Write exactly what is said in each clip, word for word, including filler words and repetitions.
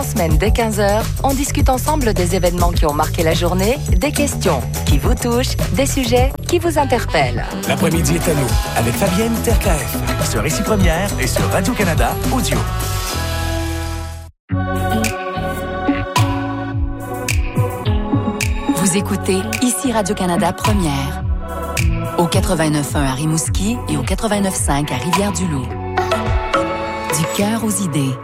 En semaine dès quinze heures, on discute ensemble des événements qui ont marqué la journée, des questions qui vous touchent, des sujets qui vous interpellent. L'après-midi est à nous avec Fabienne Terkaef sur Ici Première et sur Radio-Canada Audio. Vous écoutez Ici Radio-Canada Première. Au quatre-vingt-neuf point un à Rimouski et au quatre-vingt-neuf point cinq à Rivière-du-Loup. Du cœur aux idées.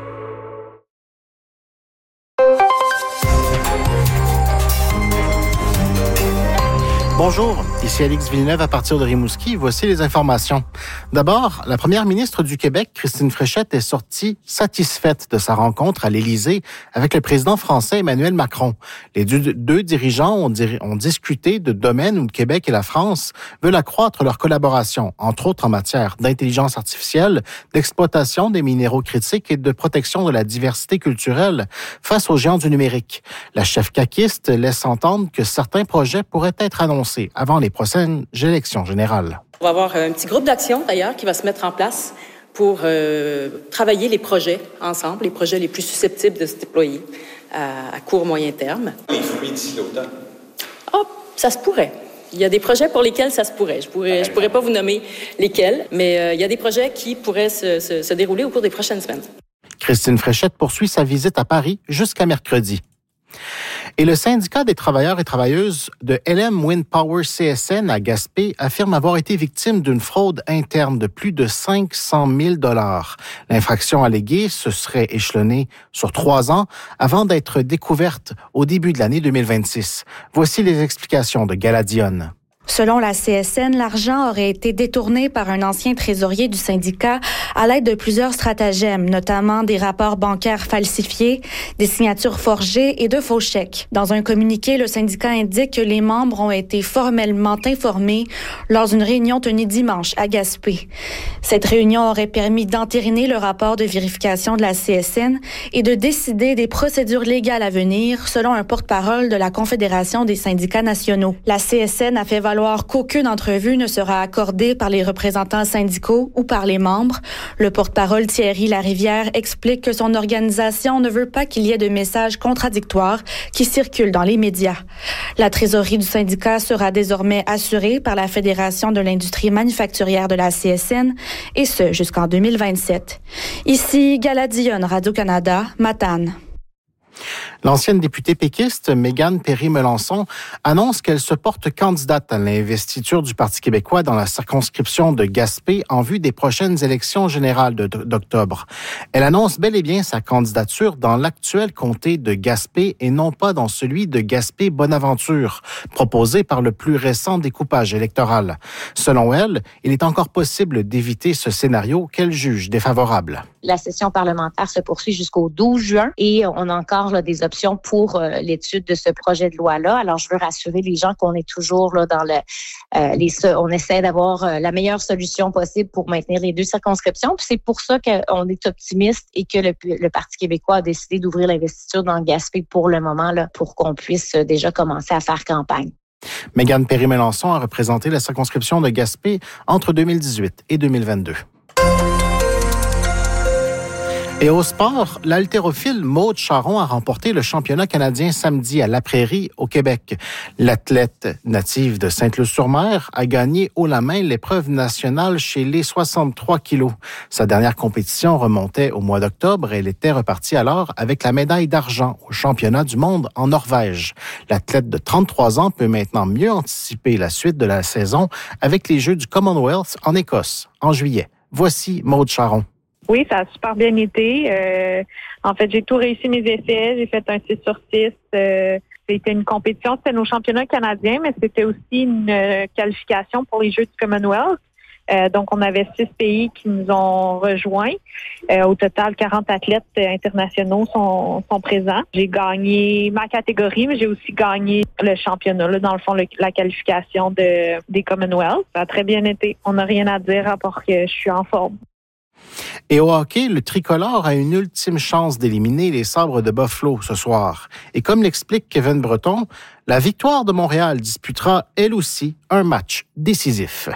Bonjour, ici Alix Villeneuve à partir de Rimouski. Voici les informations. D'abord, la première ministre du Québec, Christine Fréchette, est sortie satisfaite de sa rencontre à l'Élysée avec le président français Emmanuel Macron. Les deux, deux dirigeants ont, dir- ont discuté de domaines où le Québec et la France veulent accroître leur collaboration, entre autres en matière d'intelligence artificielle, d'exploitation des minéraux critiques et de protection de la diversité culturelle face aux géants du numérique. La chef caquiste laisse entendre que certains projets pourraient être annoncés avant les prochaines élections générales. On va avoir un petit groupe d'action, d'ailleurs, qui va se mettre en place pour euh, travailler les projets ensemble, les projets les plus susceptibles de se déployer à, à court, moyen terme. Les fruits d'ici l'automne? Oh, ça se pourrait. Il y a des projets pour lesquels ça se pourrait. Je pourrais, je pourrais pas vous nommer lesquels, mais euh, il y a des projets qui pourraient se, se, se dérouler au cours des prochaines semaines. Christine Fréchette poursuit sa visite à Paris jusqu'à mercredi. Et le syndicat des travailleurs et travailleuses de L M Wind Power C S N à Gaspé affirme avoir été victime d'une fraude interne de plus de cinq cent mille dollars. L'infraction alléguée se serait échelonnée sur trois ans avant d'être découverte au début de l'année deux mille vingt-six. Voici les explications de Gala Dionne. Selon la C S N, l'argent aurait été détourné par un ancien trésorier du syndicat à l'aide de plusieurs stratagèmes, notamment des rapports bancaires falsifiés, des signatures forgées et de faux chèques. Dans un communiqué, le syndicat indique que les membres ont été formellement informés lors d'une réunion tenue dimanche à Gaspé. Cette réunion aurait permis d'entériner le rapport de vérification de la C S N et de décider des procédures légales à venir, selon un porte-parole de la Confédération des syndicats nationaux. La C S N a fait valoir qu'aucune entrevue ne sera accordée par les représentants syndicaux ou par les membres. Le porte-parole Thierry Larivière explique que son organisation ne veut pas qu'il y ait de messages contradictoires qui circulent dans les médias. La trésorerie du syndicat sera désormais assurée par la Fédération de l'industrie manufacturière de la C S N, et ce jusqu'en deux mille vingt-sept. Ici, Gala Dionne, Radio-Canada, Matane. L'ancienne députée péquiste, Mégane Perry-Melançon, annonce qu'elle se porte candidate à l'investiture du Parti québécois dans la circonscription de Gaspé en vue des prochaines élections générales de, d'octobre. Elle annonce bel et bien sa candidature dans l'actuel comté de Gaspé et non pas dans celui de Gaspé-Bonaventure, proposé par le plus récent découpage électoral. Selon elle, il est encore possible d'éviter ce scénario qu'elle juge défavorable. La session parlementaire se poursuit jusqu'au douze juin et on a encore là, des options pour euh, l'étude de ce projet de loi-là. Alors, je veux rassurer les gens qu'on est toujours là dans le... Euh, les, on essaie d'avoir euh, la meilleure solution possible pour maintenir les deux circonscriptions. Puis c'est pour ça qu'on est optimiste et que le, le Parti québécois a décidé d'ouvrir l'investiture dans Gaspé pour le moment, là, pour qu'on puisse euh, déjà commencer à faire campagne. Mégane Perry-Melançon a représenté la circonscription de Gaspé entre deux mille dix-huit et deux mille vingt-deux. Et au sport, l'haltérophile Maude Charron a remporté le championnat canadien samedi à La Prairie, au Québec. L'athlète native de Sainte-Luce-sur-Mer a gagné haut la main l'épreuve nationale chez les soixante-trois kilos. Sa dernière compétition remontait au mois d'octobre et elle était repartie alors avec la médaille d'argent au championnat du monde en Norvège. L'athlète de trente-trois ans peut maintenant mieux anticiper la suite de la saison avec les Jeux du Commonwealth en Écosse en juillet. Voici Maude Charron. Oui, ça a super bien été. Euh, en fait, j'ai tout réussi mes essais. J'ai fait un six sur six. Euh, c'était une compétition. C'était nos championnats canadiens, mais c'était aussi une euh, qualification pour les Jeux du Commonwealth. Euh, donc, on avait six pays qui nous ont rejoints. Euh, au total, quarante athlètes internationaux sont, sont présents. J'ai gagné ma catégorie, mais j'ai aussi gagné le championnat, là, dans le fond, le, la qualification de, des Commonwealth. Ça a très bien été. On n'a rien à dire à part que je suis en forme. Et au hockey, le tricolore a une ultime chance d'éliminer les Sabres de Buffalo ce soir. Et comme l'explique Kevin Breton, la Victoire de Montréal disputera elle aussi un match décisif.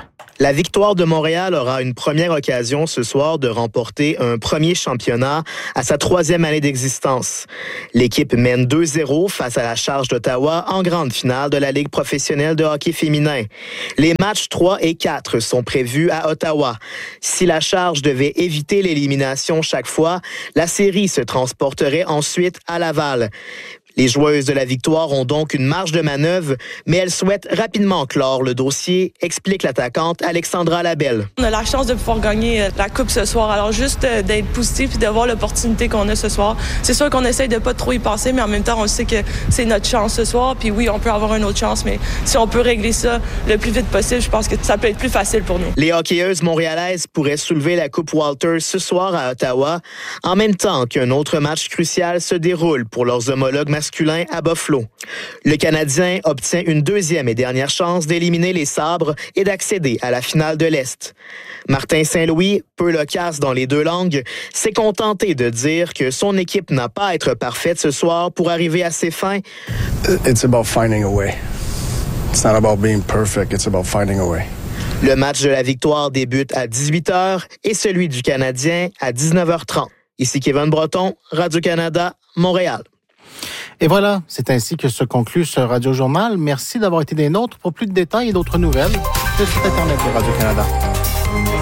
La Victoire de Montréal aura une première occasion ce soir de remporter un premier championnat à sa troisième année d'existence. L'équipe mène deux zéro face à la Charge d'Ottawa en grande finale de la Ligue professionnelle de hockey féminin. Les matchs trois et quatre sont prévus à Ottawa. Si la Charge devait éviter l'élimination chaque fois, la série se transporterait ensuite à Laval. Les joueuses de la Victoire ont donc une marge de manœuvre, mais elles souhaitent rapidement clore le dossier, explique l'attaquante Alexandra Labelle. On a la chance de pouvoir gagner la Coupe ce soir, alors juste d'être positif et de voir l'opportunité qu'on a ce soir. C'est sûr qu'on essaye de pas trop y penser, mais en même temps, on sait que c'est notre chance ce soir, puis oui, on peut avoir une autre chance, mais si on peut régler ça le plus vite possible, je pense que ça peut être plus facile pour nous. Les hockeyeuses montréalaises pourraient soulever la Coupe Walter ce soir à Ottawa, en même temps qu'un autre match crucial se déroule pour leurs homologues masculins à Buffalo. Le Canadien obtient une deuxième et dernière chance d'éliminer les Sabres et d'accéder à la finale de l'Est. Martin Saint-Louis, peu loquace dans les deux langues, s'est contenté de dire que son équipe n'a pas à être parfaite ce soir pour arriver à ses fins. It's about finding a way. It's not about being perfect, it's about finding a way. Le match de la Victoire débute à dix-huit heures et celui du Canadien à dix-neuf heures trente. Ici Kevin Breton, Radio-Canada, Montréal. Et voilà, c'est ainsi que se conclut ce Radio-Journal. Merci d'avoir été des nôtres. Pour plus de détails et d'autres nouvelles, le site internet de Radio-Canada.